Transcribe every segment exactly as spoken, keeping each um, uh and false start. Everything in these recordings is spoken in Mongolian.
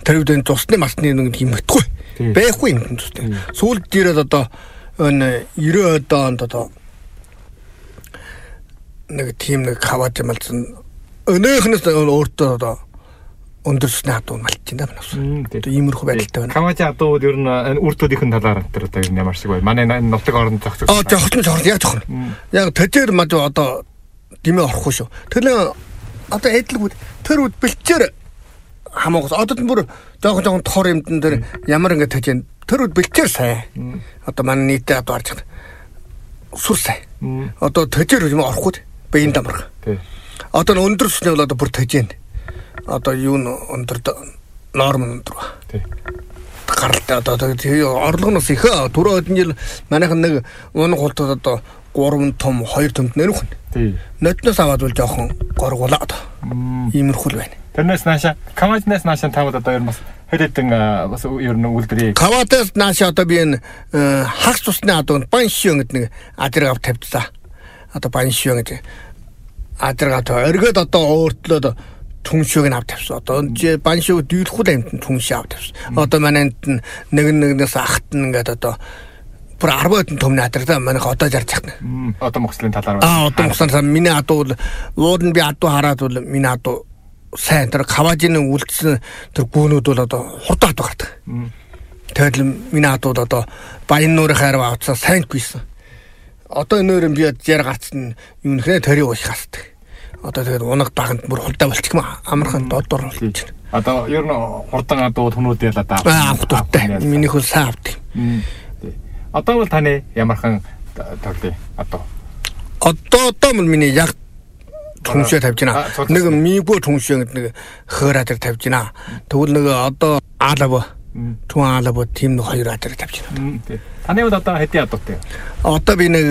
тэр үдэн цусны масны нэг юм хэвгүй. Байхгүй юм цусны. Сүүлд дээрээ одоо энэ девяносто онд одоо нэг тийм нэг хаваад юм алсан. Өнөөхнөөс өөртөө одоо өндөрсний адуу малч юм да манаас. Одоо иймэрхүү байдалтай байна. Камажи адуу ер нь үртүүдийн талаар тэр одоо ер нь ямар шиг байна. Манай нутаг оронд зохицох. Аа зохицох зохицох яг зохино. Яг тэдэр мад одоо димээ орохгүй шүү. Тэр одоо эдлэг тэр үд бэлчээр хамаагаас одоо бүр жоохон жоохон тохор юмдан тэр ямар ингэ тажин тэр үд бэлчээр сайн. Одоо манай нийтээ одоо харж байгаа. Сүр сайн. Одоо тажир юм орохгүй биеийн дамрах. Одоо өндөрснээ бол одоо бүр тажин. Одоо юу н өндөр норм өндөр ба. Тий. Гаралтай одоо орлогоноос их түрүү хэдэн жил манайхан нэг унаг хултад одоо гурван том хоёр томд нэрвх. Тий. Нотноос аваад бол жоохон горгуулаад. Иймэрхүү л байна. Тэрнээс нааша Камажнаас нааша тавд одоо ер нь бас хэдэн бас ер нь үлдрээ. Камажнаас нааша одоо би энэ хагас цусны адуунд баншион гэдэг нэг адраг авт тавьдсан. Одоо баншион гэдэг адраг оргид одоо өөртлөө түншөөг нь авт тавьсан. Одоо баншиг дүүлэхгүй амт түншээ авт тавьсан. Одоо манай энэ нэг нэгнээс ахт нь ингээд одоо бүр арбаотын төмний адраа манайх одоо жарж байгаа. Одоо Монголын талаар. Аа одоо Монголын миний адуу бол ууд нь би адуу хараад бол миний адуу сайн тэр Камажины үлдсэн тэр гүнүүд бол одоо хурдан адуу гардаг. Тэгэл миний адууд одоо баян нуурын хайрав авцсан сайн гүйсэн. Одоо нөөрэн би яар гарцсан юм нөхрөө төрийн ууш хасдаг. Одоо тэгээд унаг баганд бүр хулдаа болчих юм амархан додор болчих. Одоо ер нь хурдан адуу түнүүд ялаад аа авдаг. Миний хөл сайн авдаг. Одоо бол таны ямархан тоглоё одоо. Одоо одоо миний яг түншээ тавьж байна. Нэг мигөө түншээ гэдэг нэг хөөр адэр тавьж байна. Тэгвэл нэг одоо аалав түн аалав тийм нэг хоёр адэр тавьж байна. Таны бол одоо хэдийн адуутай? Одоо би нэг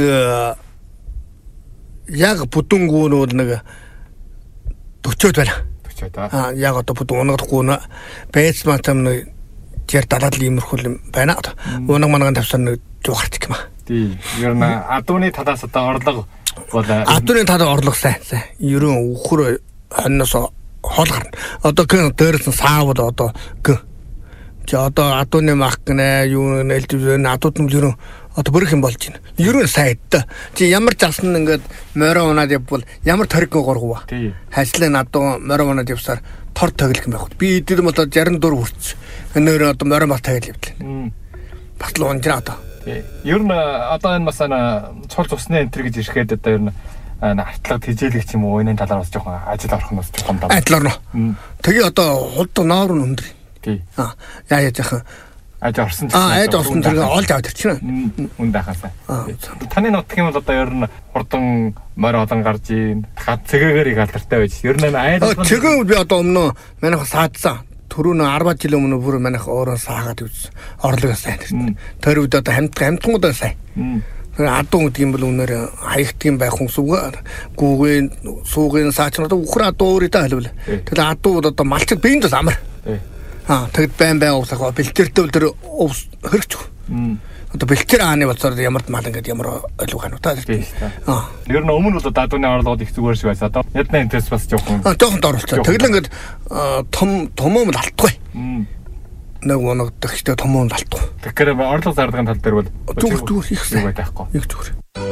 яг бүдэнгүүнүүд нэг forty байна. forty аа яг одоо бүдэн унагдахгүй нэ бэйс матам нэг тэр далаад иймэрхүүл байна. Унаг манаган тавьсан нэг жуухарч юм аа. Тий. Ер нь адууны талаас одоо орлого бол адууны талаас орлого сайн сайн. Ерөн үхэр хонноос хол гарна. Одоо гэн дээрээс саавд одоо гэн. Чи одоо адууны мах гэнэ юу нэлдвэн адууд нь ерөн одоо бүрэх юм болж байна. Ерөн сайдтай. Чи ямар засан ингээд морой унаад явбал ямар ториг горгов ба. Тий. Хайслын адуу морой унаад явсаар тор тоглох юм байх. Би эдгээр бол sixty four хүрч. Өнөөр одоо морой мал тайл явдлаа. Бас л унжраа одоо. Ер нь одоо энэ бас цул цусны энтер гэж ирэхэд одоо ер нь артлага тэжээлэгч юм уу энэ талаар бас жоохон ажил орох нь бас жоохон даа. Ажил орно. Тэгээ одоо хулд ноор нь өндөр. Тий. Аа яа яа яахан аж орсон ч аа аж орсон зэрэг олж аваад ирчихнэ. Үн дахасаа. Таны нутг юм бол одоо ер нь хурдан морь олон гарч ийн хад цэгээгээр их алдартай байж. Ер нь айл цэгээ би одоо өмнө манайх саадсан. Түрүүн ten жил өмнө бүр манайх өөрөө саагаад үзсэн. Орлого сайн. Тэр үед одоо хамт хамтгуудаа сайн. Адуу гэдэг юм бол өнөр хаягддаг юм байх хүмүүс үгүй. Гүүгийн суугийн саачнууд ухраа дуурай та хэлвэл. Тэгэхээр адуу одоо малчд биенд бас амар. Аа тэгэд байн байн уусах бэлтэртэй тэр хэрэгч. Одоо бэлтэр ааны болцоор ямар мал ингээд ямар ойлгох хань уу та. Аа. Ер нь өмнө бол адууны орлогод их зүгээр шиг байсан. Одоо ядна интерес бас жоохон. Аа жоохон доорлоо. Тэгэл ингээд том томом л алтгүй. Нэг унагдах ихтэй томом л алтгүй. Тэгэхээр орлого зардагын тал дээр бол зүгээр зүгээр их сайн байхгүй. Их зүгээр.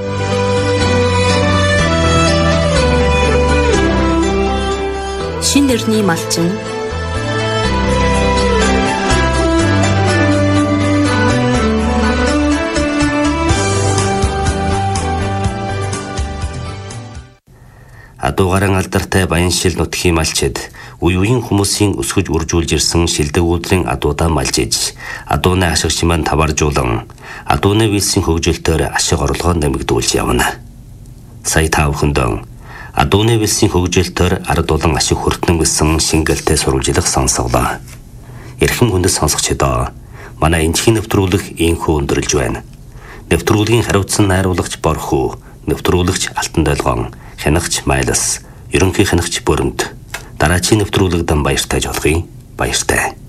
Шин дэрний малчин Адуугаран алдартай Баяншил нутгийн малчид үе үеийн хүмүүсийн өсгөж үржүүлж ирсэн шилдэг уудлын адуудаа малжиж, адууны ашиг чимээн таваржуулан, адууны вилсийн хөгжилтөөр ашиг орлогоо нэмэгдүүлж явна. Сая та бүхэндээ адууны вилсийн хөгжилтөөр ард улан ашиг хүртэн гэсэн шингэлтэй сурвалжлах сонсголоо. Эрхэм хүндэт сонсогчдоо манай энэхийн нэвтрүүлэг ийхүү өндөрлж байна. Нэвтрүүлгийн хариуцсан найруулагч Борхүү, нэвтрүүлэгч Алтан Долгоон, хянагч Майлас, ерөнхий хянагч Бөрөнд дараачийн нэвтрүүлэгдэн баяртай жолгоё. Баяртай.